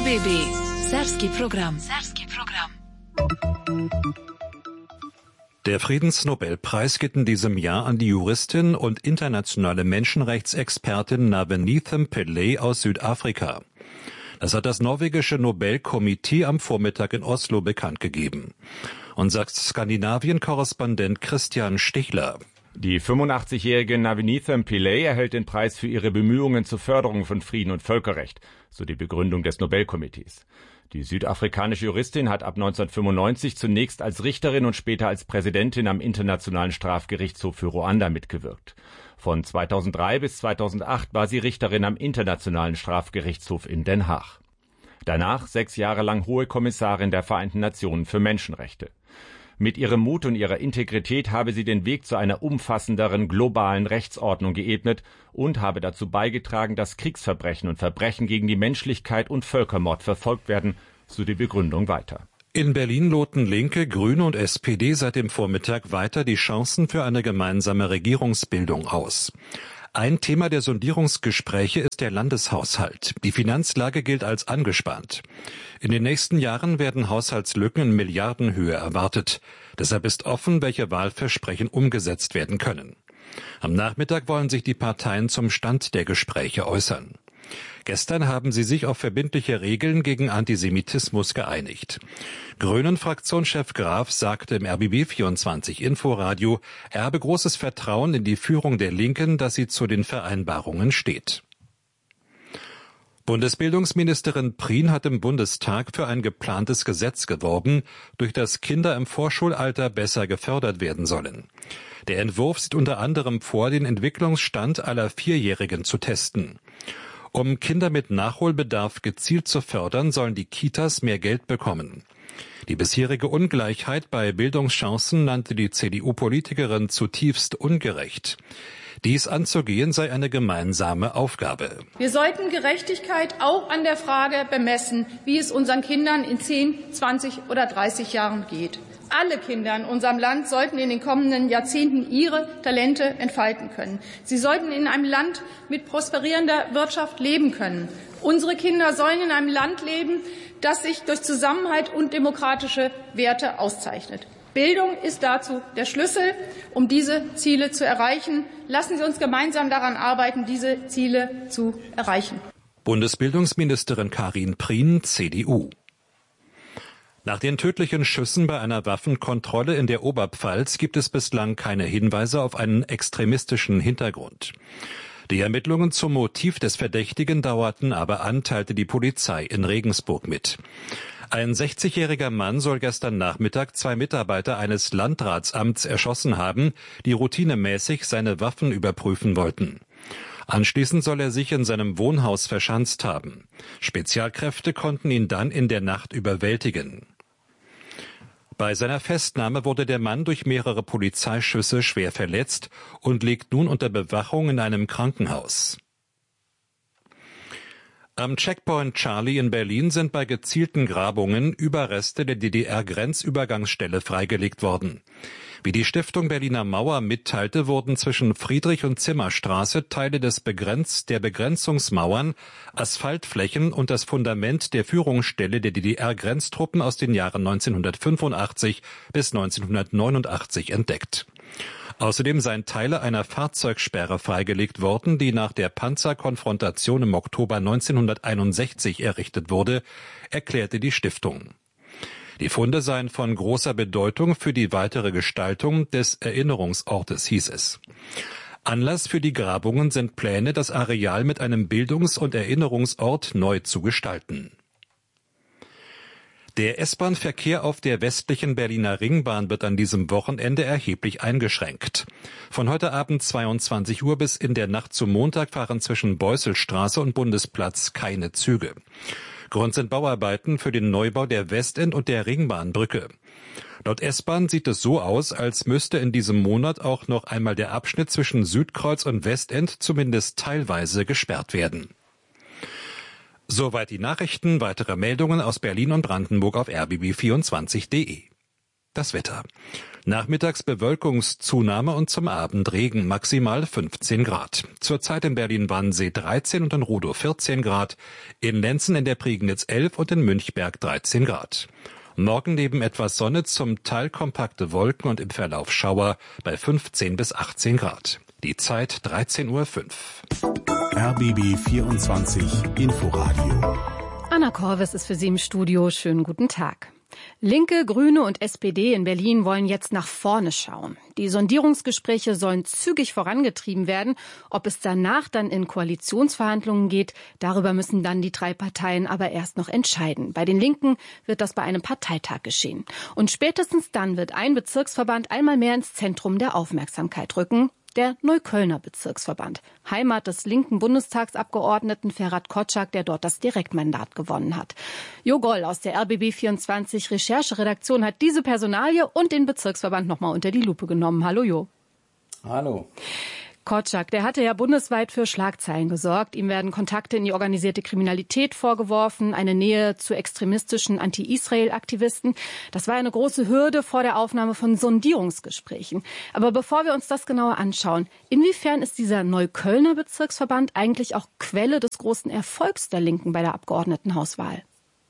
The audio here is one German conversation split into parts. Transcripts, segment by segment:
RBB Serbski program. Der Friedensnobelpreis geht in diesem Jahr an die Juristin und internationale Menschenrechtsexpertin Navenithem Pillay aus Südafrika. Das hat das norwegische Nobelkomitee am Vormittag in Oslo bekannt gegeben. Und sagt Skandinavien-Korrespondent Christian Stichler. Die 85-jährige Navenithem Pillay erhält den Preis für ihre Bemühungen zur Förderung von Frieden und Völkerrecht, so die Begründung des Nobelkomitees. Die südafrikanische Juristin hat ab 1995 zunächst als Richterin und später als Präsidentin am Internationalen Strafgerichtshof für Ruanda mitgewirkt. Von 2003 bis 2008 war sie Richterin am Internationalen Strafgerichtshof in Den Haag. Danach 6 Jahre lang Hohe Kommissarin der Vereinten Nationen für Menschenrechte. Mit ihrem Mut und ihrer Integrität habe sie den Weg zu einer umfassenderen globalen Rechtsordnung geebnet und habe dazu beigetragen, dass Kriegsverbrechen und Verbrechen gegen die Menschlichkeit und Völkermord verfolgt werden, so die Begründung weiter. In Berlin loten Linke, Grüne und SPD seit dem Vormittag weiter die Chancen für eine gemeinsame Regierungsbildung aus. Ein Thema der Sondierungsgespräche ist der Landeshaushalt. Die Finanzlage gilt als angespannt. In den nächsten Jahren werden Haushaltslücken in Milliardenhöhe erwartet. Deshalb ist offen, welche Wahlversprechen umgesetzt werden können. Am Nachmittag wollen sich die Parteien zum Stand der Gespräche äußern. Gestern haben sie sich auf verbindliche Regeln gegen Antisemitismus geeinigt. Grünen-Fraktionschef Graf sagte im RBB24 Inforadio, er habe großes Vertrauen in die Führung der Linken, dass sie zu den Vereinbarungen steht. Bundesbildungsministerin Prien hat im Bundestag für ein geplantes Gesetz geworben, durch das Kinder im Vorschulalter besser gefördert werden sollen. Der Entwurf sieht unter anderem vor, den Entwicklungsstand aller Vierjährigen zu testen. Um Kinder mit Nachholbedarf gezielt zu fördern, sollen die Kitas mehr Geld bekommen. Die bisherige Ungleichheit bei Bildungschancen nannte die CDU-Politikerin zutiefst ungerecht. Dies anzugehen sei eine gemeinsame Aufgabe. Wir sollten Gerechtigkeit auch an der Frage bemessen, wie es unseren Kindern in 10, 20 oder 30 Jahren geht. Alle Kinder in unserem Land sollten in den kommenden Jahrzehnten ihre Talente entfalten können. Sie sollten in einem Land mit prosperierender Wirtschaft leben können. Unsere Kinder sollen in einem Land leben, das sich durch Zusammenhalt und demokratische Werte auszeichnet. Bildung ist dazu der Schlüssel, um diese Ziele zu erreichen. Lassen Sie uns gemeinsam daran arbeiten, diese Ziele zu erreichen. Bundesbildungsministerin Karin Prien, CDU. Nach den tödlichen Schüssen bei einer Waffenkontrolle in der Oberpfalz gibt es bislang keine Hinweise auf einen extremistischen Hintergrund. Die Ermittlungen zum Motiv des Verdächtigen dauerten aber an, teilte die Polizei in Regensburg mit. Ein 60-jähriger Mann soll gestern Nachmittag 2 Mitarbeiter eines Landratsamts erschossen haben, die routinemäßig seine Waffen überprüfen wollten. Anschließend soll er sich in seinem Wohnhaus verschanzt haben. Spezialkräfte konnten ihn dann in der Nacht überwältigen. Bei seiner Festnahme wurde der Mann durch mehrere Polizeischüsse schwer verletzt und liegt nun unter Bewachung in einem Krankenhaus. Am Checkpoint Charlie in Berlin sind bei gezielten Grabungen Überreste der DDR-Grenzübergangsstelle freigelegt worden. Wie die Stiftung Berliner Mauer mitteilte, wurden zwischen Friedrich- und Zimmerstraße Teile der Begrenzungsmauern, Asphaltflächen und das Fundament der Führungsstelle der DDR-Grenztruppen aus den Jahren 1985 bis 1989 entdeckt. Außerdem seien Teile einer Fahrzeugsperre freigelegt worden, die nach der Panzerkonfrontation im Oktober 1961 errichtet wurde, erklärte die Stiftung. Die Funde seien von großer Bedeutung für die weitere Gestaltung des Erinnerungsortes, hieß es. Anlass für die Grabungen sind Pläne, das Areal mit einem Bildungs- und Erinnerungsort neu zu gestalten. Der S-Bahn-Verkehr auf der westlichen Berliner Ringbahn wird an diesem Wochenende erheblich eingeschränkt. Von heute Abend 22 Uhr bis in der Nacht zum Montag fahren zwischen Beusselstraße und Bundesplatz keine Züge. Grund sind Bauarbeiten für den Neubau der Westend- und der Ringbahnbrücke. Laut S-Bahn sieht es so aus, als müsste in diesem Monat auch noch einmal der Abschnitt zwischen Südkreuz und Westend zumindest teilweise gesperrt werden. Soweit die Nachrichten. Weitere Meldungen aus Berlin und Brandenburg auf rbb24.de. Das Wetter. Nachmittags Bewölkungszunahme und zum Abend Regen, maximal 15 Grad. Zurzeit in Berlin-Wannsee 13 und in Rudow 14 Grad, in Lenzen in der Prignitz 11 und in Münchberg 13 Grad. Morgen neben etwas Sonne zum Teil kompakte Wolken und im Verlauf Schauer bei 15 bis 18 Grad. Die Zeit 13:05 Uhr. RBB 24 Inforadio. Anna Korwes ist für Sie im Studio. Schönen guten Tag. Linke, Grüne und SPD in Berlin wollen jetzt nach vorne schauen. Die Sondierungsgespräche sollen zügig vorangetrieben werden. Ob es danach dann in Koalitionsverhandlungen geht, darüber müssen dann die drei Parteien aber erst noch entscheiden. Bei den Linken wird das bei einem Parteitag geschehen. Und spätestens dann wird ein Bezirksverband einmal mehr ins Zentrum der Aufmerksamkeit rücken. Der Neuköllner Bezirksverband, Heimat des linken Bundestagsabgeordneten Ferhat Kotschak, der dort das Direktmandat gewonnen hat. Jo Goll aus der RBB 24 Rechercheredaktion hat diese Personalie und den Bezirksverband nochmal unter die Lupe genommen. Hallo Jo. Hallo. Kotschak, der hatte ja bundesweit für Schlagzeilen gesorgt. Ihm werden Kontakte in die organisierte Kriminalität vorgeworfen, eine Nähe zu extremistischen Anti-Israel-Aktivisten. Das war eine große Hürde vor der Aufnahme von Sondierungsgesprächen. Aber bevor wir uns das genauer anschauen, inwiefern ist dieser Neuköllner Bezirksverband eigentlich auch Quelle des großen Erfolgs der Linken bei der Abgeordnetenhauswahl?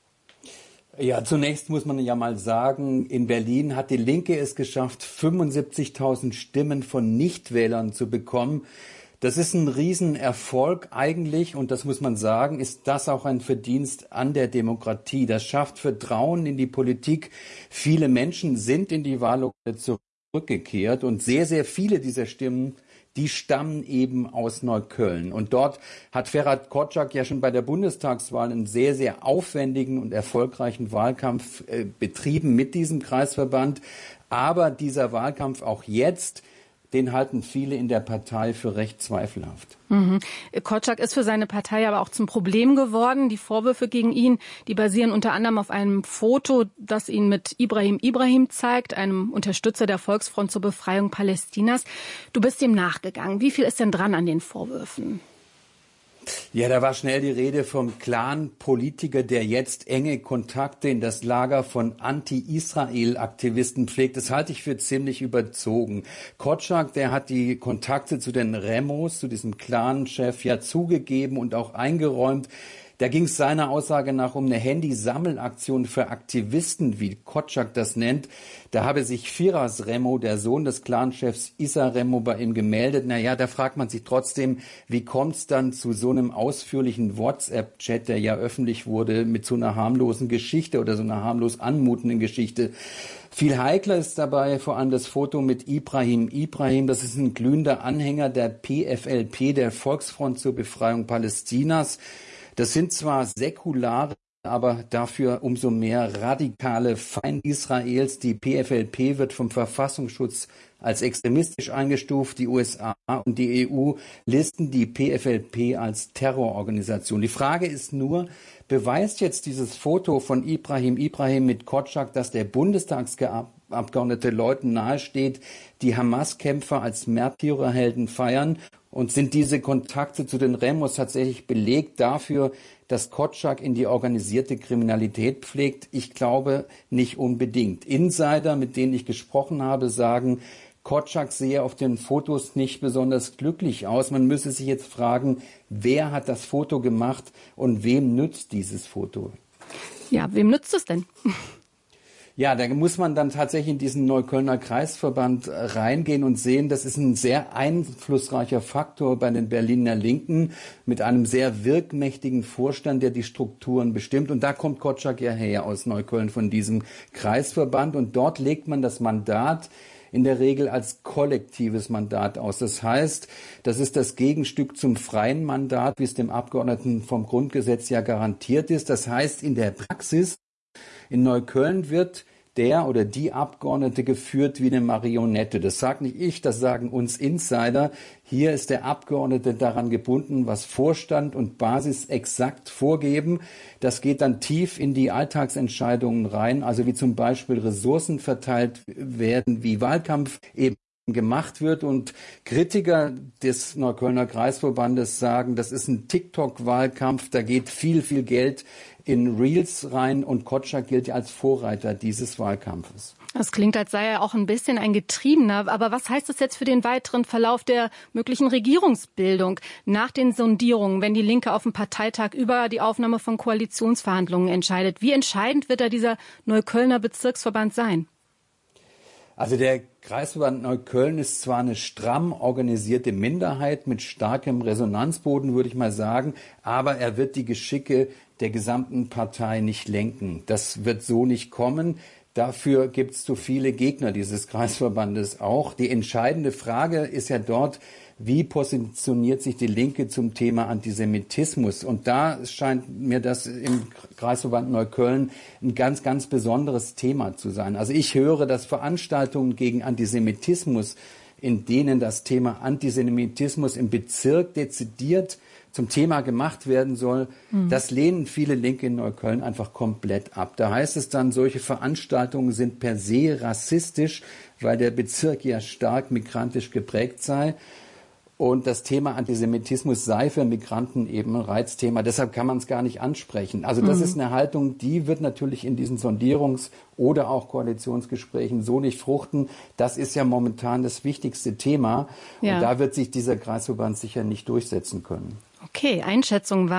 Ja, zunächst muss man ja mal sagen, in Berlin hat die Linke es geschafft, 75.000 Stimmen von Nichtwählern zu bekommen. Das ist ein Riesenerfolg eigentlich und das muss man sagen, ist das auch ein Verdienst an der Demokratie. Das schafft Vertrauen in die Politik. Viele Menschen sind in die Wahllokale zurückgekehrt und sehr, sehr viele dieser Stimmen, die stammen eben aus Neukölln. Und dort hat Ferhat Kotschak ja schon bei der Bundestagswahl einen sehr, sehr aufwendigen und erfolgreichen Wahlkampf betrieben mit diesem Kreisverband. Aber dieser Wahlkampf auch jetzt, den halten viele in der Partei für recht zweifelhaft. Kotschak ist für seine Partei aber auch zum Problem geworden. Die Vorwürfe gegen ihn, die basieren unter anderem auf einem Foto, das ihn mit Ibrahim zeigt, einem Unterstützer der Volksfront zur Befreiung Palästinas. Du bist dem nachgegangen. Wie viel ist denn dran an den Vorwürfen? Ja, da war schnell die Rede vom Clan-Politiker, der jetzt enge Kontakte in das Lager von Anti-Israel-Aktivisten pflegt. Das halte ich für ziemlich überzogen. Kotschak, der hat die Kontakte zu den Remos, zu diesem Clan-Chef, ja zugegeben und auch eingeräumt. Da ging es seiner Aussage nach um eine Handysammelaktion für Aktivisten, wie Kotschak das nennt. Da habe sich Firas Remo, der Sohn des Clanchefs Issa Remo, bei ihm gemeldet. Naja, da fragt man sich trotzdem, wie kommt es dann zu so einem ausführlichen WhatsApp-Chat, der ja öffentlich wurde, mit so einer harmlosen Geschichte oder so einer harmlos anmutenden Geschichte. Viel heikler ist dabei vor allem das Foto mit Ibrahim. Das ist ein glühender Anhänger der PFLP, der Volksfront zur Befreiung Palästinas. Das sind zwar säkulare, aber dafür umso mehr radikale Feinde Israels. Die PFLP wird vom Verfassungsschutz als extremistisch eingestuft. Die USA und die EU listen die PFLP als Terrororganisation. Die Frage ist nur, beweist jetzt dieses Foto von Ibrahim mit Kotschak, dass der Bundestagsabgeordnete Leuten nahesteht, die Hamas-Kämpfer als Märtyrerhelden feiern? Und sind diese Kontakte zu den Remos tatsächlich Beleg dafür, dass Kotschak in die organisierte Kriminalität pflegt? Ich glaube nicht unbedingt. Insider, mit denen ich gesprochen habe, sagen, Kotschak sehe auf den Fotos nicht besonders glücklich aus. Man müsse sich jetzt fragen, wer hat das Foto gemacht und wem nützt dieses Foto? Ja, wem nützt es denn? Ja, da muss man dann tatsächlich in diesen Neuköllner Kreisverband reingehen und sehen, das ist ein sehr einflussreicher Faktor bei den Berliner Linken mit einem sehr wirkmächtigen Vorstand, der die Strukturen bestimmt. Und da kommt Kotschak ja her aus Neukölln von diesem Kreisverband. Und dort legt man das Mandat in der Regel als kollektives Mandat aus. Das heißt, das ist das Gegenstück zum freien Mandat, wie es dem Abgeordneten vom Grundgesetz ja garantiert ist. Das heißt, in der Praxis in Neukölln wird der oder die Abgeordnete geführt wie eine Marionette. Das sagt nicht ich, das sagen uns Insider. Hier ist der Abgeordnete daran gebunden, was Vorstand und Basis exakt vorgeben. Das geht dann tief in die Alltagsentscheidungen rein, also wie zum Beispiel Ressourcen verteilt werden, wie Wahlkampf eben gemacht wird. Und Kritiker des Neuköllner Kreisverbandes sagen, das ist ein TikTok-Wahlkampf, da geht viel, viel Geld in Reels rein und Kotschak gilt ja als Vorreiter dieses Wahlkampfes. Das klingt, als sei er auch ein bisschen ein Getriebener. Aber was heißt das jetzt für den weiteren Verlauf der möglichen Regierungsbildung nach den Sondierungen, wenn die Linke auf dem Parteitag über die Aufnahme von Koalitionsverhandlungen entscheidet? Wie entscheidend wird da dieser Neuköllner Bezirksverband sein? Also der Kreisverband Neukölln ist zwar eine stramm organisierte Minderheit mit starkem Resonanzboden, würde ich mal sagen, aber er wird die Geschicke der gesamten Partei nicht lenken. Das wird so nicht kommen. Dafür gibt es zu viele Gegner dieses Kreisverbandes auch. Die entscheidende Frage ist ja dort, wie positioniert sich die Linke zum Thema Antisemitismus? Und da scheint mir das im Kreisverband Neukölln ein ganz, ganz besonderes Thema zu sein. Also ich höre, dass Veranstaltungen gegen Antisemitismus, in denen das Thema Antisemitismus im Bezirk dezidiert zum Thema gemacht werden soll, das lehnen viele Linke in Neukölln einfach komplett ab. Da heißt es dann, solche Veranstaltungen sind per se rassistisch, weil der Bezirk ja stark migrantisch geprägt sei. Und das Thema Antisemitismus sei für Migranten eben ein Reizthema. Deshalb kann man es gar nicht ansprechen. Also das ist eine Haltung, die wird natürlich in diesen Sondierungs- oder auch Koalitionsgesprächen so nicht fruchten. Das ist ja momentan das wichtigste Thema. Ja. Und da wird sich dieser Kreisverband sicher nicht durchsetzen können. Okay, Einschätzung war